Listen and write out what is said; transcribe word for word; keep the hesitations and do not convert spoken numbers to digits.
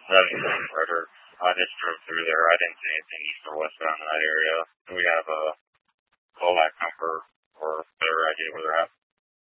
seventy-seven Ritter. I just drove through there. I didn't see anything east or westbound in that area. We have a callback number or better idea where they're at.